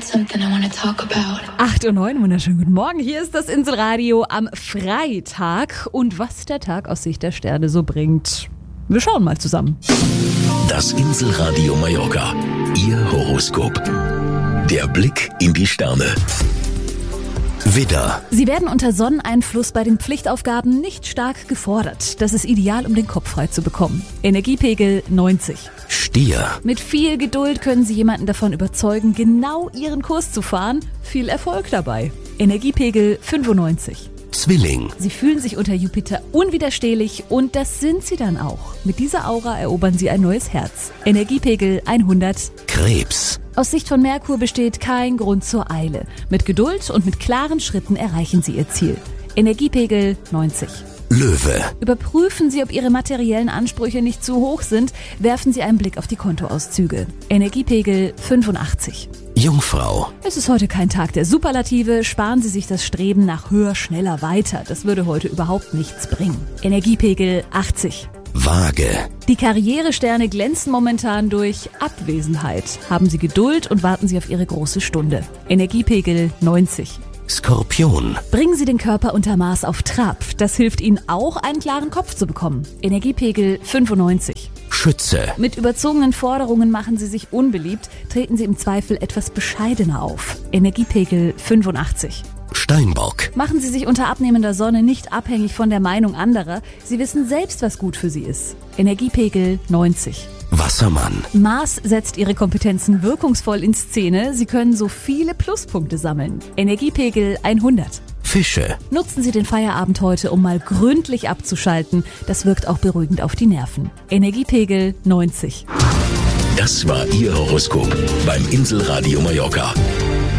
something I want to talk about. 8:09 Uhr, wunderschönen guten Morgen. Hier ist das Inselradio am Freitag. Und was der Tag aus Sicht der Sterne so bringt, wir schauen mal zusammen. Das Inselradio Mallorca. Ihr Horoskop. Der Blick in die Sterne. Widder. Sie werden unter Sonneneinfluss bei den Pflichtaufgaben nicht stark gefordert. Das ist ideal, um den Kopf frei zu bekommen. Energiepegel 90. Stier. Mit viel Geduld können Sie jemanden davon überzeugen, genau Ihren Kurs zu fahren. Viel Erfolg dabei. Energiepegel 95. Zwilling. Sie fühlen sich unter Jupiter unwiderstehlich und das sind Sie dann auch. Mit dieser Aura erobern Sie ein neues Herz. Energiepegel 100. Krebs. Aus Sicht von Merkur besteht kein Grund zur Eile. Mit Geduld und mit klaren Schritten erreichen Sie Ihr Ziel. Energiepegel 90. Löwe. Überprüfen Sie, ob Ihre materiellen Ansprüche nicht zu hoch sind. Werfen Sie einen Blick auf die Kontoauszüge. Energiepegel 85. Jungfrau. Es ist heute kein Tag der Superlative. Sparen Sie sich das Streben nach höher, schneller, weiter. Das würde heute überhaupt nichts bringen. Energiepegel 80. Waage. Die Karrieresterne glänzen momentan durch Abwesenheit. Haben Sie Geduld und warten Sie auf Ihre große Stunde. Energiepegel 90. Skorpion. Bringen Sie den Körper unter Maß auf Trab. Das hilft Ihnen auch, einen klaren Kopf zu bekommen. Energiepegel 95. Schütze. Mit überzogenen Forderungen machen Sie sich unbeliebt. Treten Sie im Zweifel etwas bescheidener auf. Energiepegel 85. Steinbock. Machen Sie sich unter abnehmender Sonne nicht abhängig von der Meinung anderer. Sie wissen selbst, was gut für Sie ist. Energiepegel 90. Wassermann. Mars setzt Ihre Kompetenzen wirkungsvoll in Szene. Sie können so viele Pluspunkte sammeln. Energiepegel 100. Fische. Nutzen Sie den Feierabend heute, um mal gründlich abzuschalten. Das wirkt auch beruhigend auf die Nerven. Energiepegel 90. Das war Ihr Horoskop beim Inselradio Mallorca.